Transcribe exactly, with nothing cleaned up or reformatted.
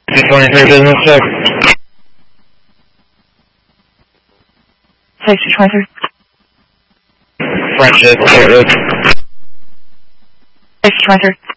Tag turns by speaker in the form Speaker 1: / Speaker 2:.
Speaker 1: two twenty-three business check.
Speaker 2: Safety twenty-three.
Speaker 1: Friendship, State Road.
Speaker 2: Safety twenty-three.